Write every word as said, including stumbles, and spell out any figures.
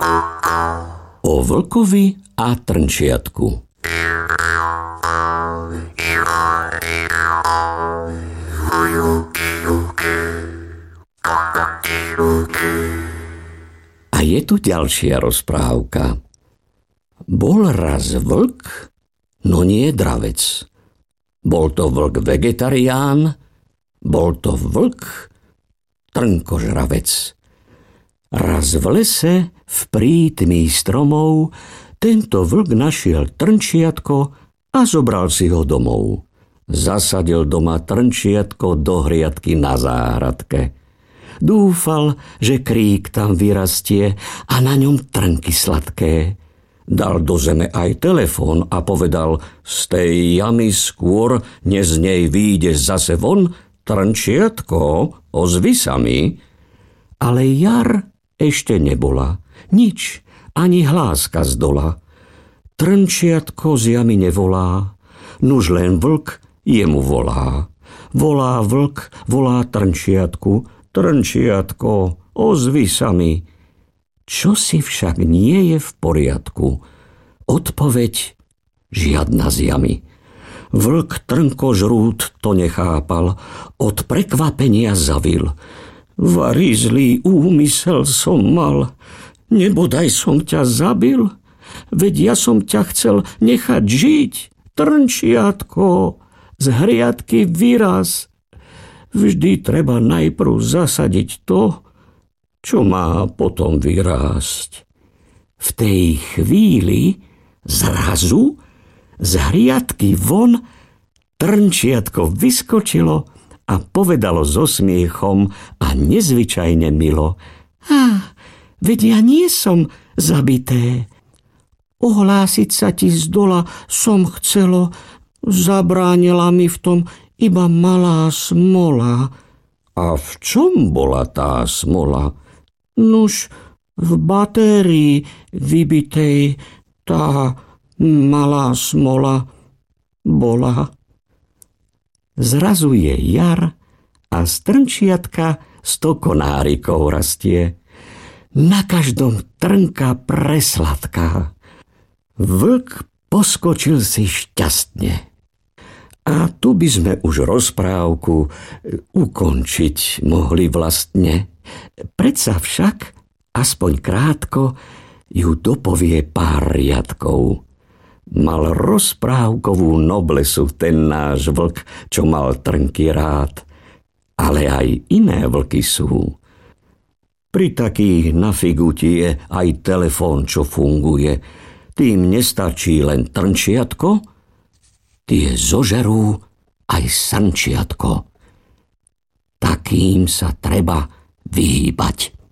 O vlkovi a trnčiatku. A je tu ďalšia rozprávka. Bol raz vlk, no nie dravec. Bol to vlk vegetarián, bol to vlk trnkožravec. Raz v lese, v prítmí stromov, tento vlk našiel trnčiatko a zobral si ho domov. Zasadil doma trnčiatko do hriadky na záhradke. Dúfal, že krík tam vyrastie a na ňom trnky sladké. Dal do zeme aj telefón a povedal: z tej jamy skôr, než z nej vyjdeš zase von, trnčiatko, ozvi sa mi. Ale jar ešte nebola, nič, ani hláska z dola. Trnčiatko z jamy nevolá, nuž len vlk jemu volá. Volá vlk, volá trnčiatku: trnčiatko, ozvi sa mi. Čo si však nie je v poriadku? Odpoveď žiadna z jamy. Vlk trnkožrút to nechápal, od prekvapenia zavil. Vari zlý úmysel som mal, nebodaj som ťa zabil, veď ja som ťa chcel nechať žiť. Trnčiatko, z hriadky vyraz. Vždy treba najprv zasadiť to, čo má potom vyrásť. V tej chvíli zrazu z hriadky von trnčiatko vyskočilo a povedalo so smiechom a nezvyčajne milo: Á, veď ja nie som zabité. Ohlásiť sa ti z dola som chcelo, zabránila mi v tom iba malá smola. A v čom bola tá smola? Nuž, v batérii vybitej tá malá smola bola. Zrazu je jar a z trnčiatka sto konárikov rastie. Na každom trnka presladká. Vlk poskočil si šťastne. A tu by sme už rozprávku ukončiť mohli vlastne. Predsa však, aspoň krátko, ju dopovie pár riadkov. Mal rozprávkovú noblesu ten náš vlk, čo mal trnky rád. Ale aj iné vlky sú. Pri takých na figu ti je aj telefón, čo funguje. Tým nestačí len trnčiatko, tie zožerú aj srnčiatko. Takým sa treba vyhýbať.